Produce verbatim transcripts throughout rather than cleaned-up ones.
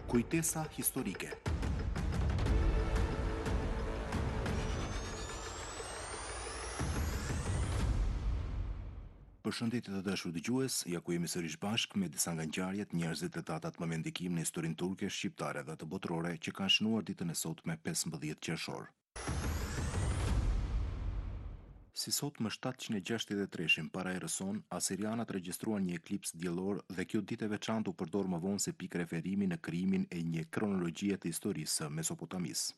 Kujtesa historike. Përshëndetje të dashur dëgjues, ja ku jemi sërish bashkë me disa nga ngjarjet, njerëzit dhe datat më me ndikim në historinë turke, shqiptare dhe të botërore që kanë shënuar ditën e sotme pesëmbëdhjetë qershor. Si sot më shtatëqind e gjashtëdhjetë e tre para erës son, asirianat regjistruan një eklips diellor dhe kjo ditë e veçantë u përdor më vonë si pikë referimi në krijimin e një kronologjie të historisë së Mesopotamisë.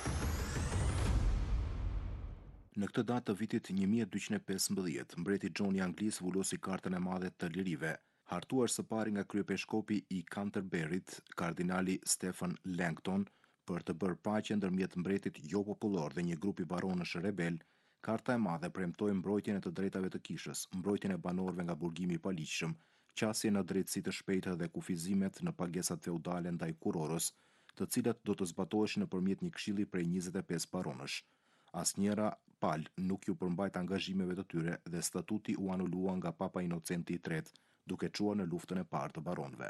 Në këtë datë të vitit një mijë e dyqind e pesëmbëdhjetë, mbreti John i Anglisë vullosi Kartën e Madhe të Lirive, hartuar së pari nga kryepeshkopi i Canterburyt, kardinali Stephen Langton, për të bërë paqe ndërmjet mbretit jo popullor dhe një grupi baronësh rebel. Karta e Madhe premtoi mbrojtjen e të drejtave të kishës, mbrojtjen e banorëve nga burgimi i paligjshëm, qasje në drejtësi të shpejta dhe kufizimet në pagesat feudale ndaj kurorës, të cilat do të zbatoheshin nëpërmjet një këshilli prej njëzet e pesë baronësh. Asnjëra pal nuk ju përmbajt angazhimeve të tyre dhe statuti u anulua nga Papa Inocenti i tretë, duke çuar në luftën e parë të baronëve.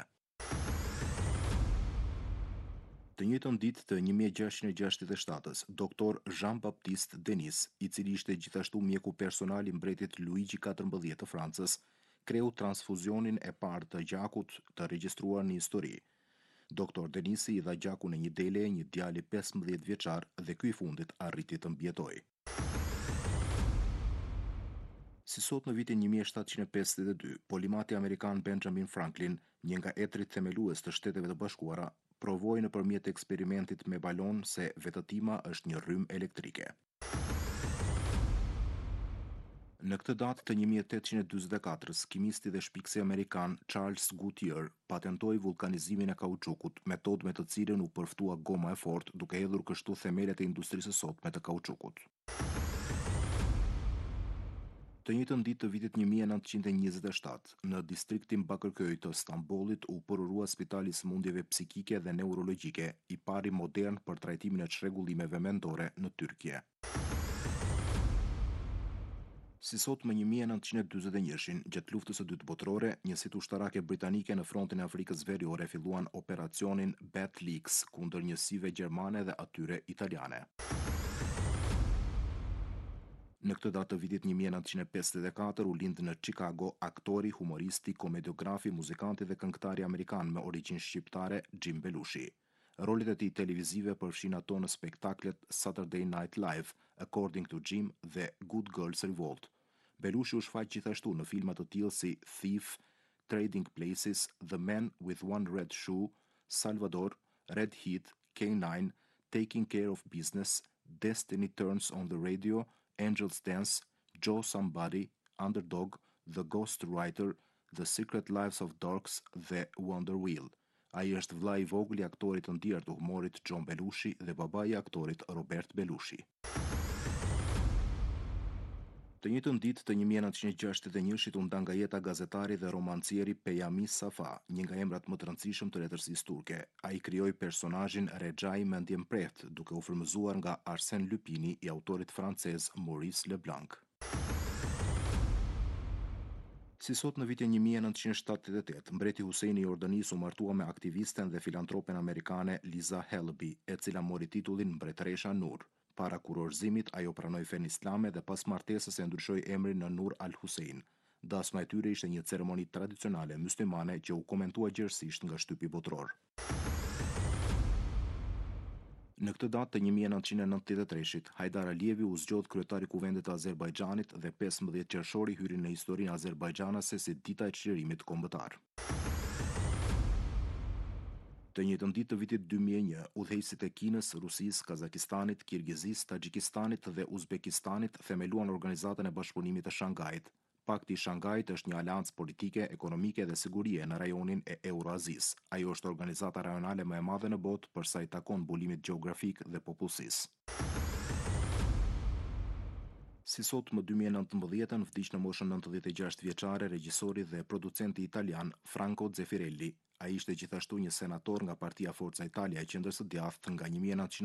Të njëjtën ditë të një mijë e gjashtëqind e gjashtëdhjetë e shtatës, doktor Jean-Baptiste Denis, i cili ishte gjithashtu mjeku personal i mbretit Luigi katërmbëdhjetë të Francës, kreu transfuzionin e parë të gjakut të regjistruar në histori. Doktor Denisi i dha gjakun e një dele, një djali pesëmbëdhjetë vjeçar dhe ky i fundit arriti të mbjetoj. Si sot në vitin një mijë e shtatëqind e pesëdhjetë e dy, polimati amerikan Benjamin Franklin, një nga etrit themelues të Shteteve të Bashkuara, provoi nëpërmjet eksperimentit me balon se vetëtima është një rrymë elektrike. Në këtë datë të një mijë e tetëqind e dyzet e katër, kimisti dhe shpikësi amerikan Charles Goodyear patentoi vulkanizimin e kauçukut, metodë me të cilën u përftua goma e fortë, duke hedhur kështu themelet e industrisë së sotme të kauçukut. Të njëjtën ditë të vitit një mijë e nëntëqind e njëzet e shtatë, në distriktin Bakërköy të Stambollit u përurua Spitali i Sëmundjeve Psikike dhe Neurologjike, i pari modern për trajtimin e çrregullimeve mendore në Tyrkie. Si sot më një mijë e nëntëqind e dyzet e një, gjatë luftës së dytë botërore, njësitë ushtarake britanike në frontin e Afrikës Veriore filluan operacionin Bat Leaks kundër njësive gjermane dhe atyre italiane. Në këtë datë të vitit një mijë e nëntëqind e pesëdhjetë e katër u lind në Chicago aktori, humoristi, komediografi, muzikanti dhe këngëtari amerikan me origjinë shqiptare Jim Belushi. Rolet e tij televizive përfshin ato në spektaklet Saturday Night Live, According to Jim dhe Good Girls Revolt. Belushi u shfaq gjithashtu në filma të tillë si Thief, Trading Places, The Man with One Red Shoe, Salvador, Red Heat, K nine, Taking Care of Business, Destiny Turns on the Radio, Angel's Dance, Joe Somebody, Underdog, The Ghost Writer, The Secret Lives of Dorks dhe Wonder Wheel. Ai është vllai i vogël i aktorit të ndier të humorit John Belushi dhe babai i aktorit Robert Belushi. Të njëjtën ditë të një mijë e nëntëqind e gjashtëdhjetë e një u nda nga jeta gazetari dhe romancieri Pejami Safa, një nga emrat më të rëndësishëm të letërsisë turke. Ai krijoi personazhin Rexhai Mendjemprehtë, duke u frymëzuar nga Arsène Lupini i autorit francez Maurice Leblanc. Si sot në vitin një mijë e nëntëqind e shtatëdhjetë e tetë, mbreti Huseini i Jordanisë u martua me aktivisten dhe filantropen amerikane Liza Helby, e cila mori titullin mbretëresha Nur. Para kurorëzimit, ajo pranoi fenë islame dhe pas martesës e ndryshoi emrin në Nur al-Hussein. Dasma e tyre ishte një ceremoni tradicionale myslimane që u komentua gjerësisht nga shtypi botror. Në këtë datë të një mijë e nëntëqind e nëntëdhjetë e tre, Hajdar Alijevi u zgjodh kryetari i Kuvendit të Azerbajxhanit dhe pesëmbëdhjetë qershori hyri në historinë azerbajdxanase si dita e çlirimit kombëtar. Të njëjtën ditë të vitit dy mijë e një, udhëheqësit e Kinës, Rusisë, Kazakistanit, Kirgizisë, Taxhikistanit dhe Uzbekistanit themeluan Organizatën e Bashkëpunimit të Shangajit. Pakti i Shangajit është një aleancë politike, ekonomike dhe sigurie në rajonin e Euroazisë. Ajo është organizata rajonale më e madhe në botë për sa i takon mbulimit gjeografik dhe popullsisë. Si sot më dy mijë e nëntëmbëdhjetë vdiq në moshën nëntëdhjetë e gjashtë vjeçare regjisori dhe producenti italian Franco Zeffirelli. Ai ishte gjithashtu një senator nga Partia Forca Italia e Qendrës së Djathtë nga një mijë e nëntëqind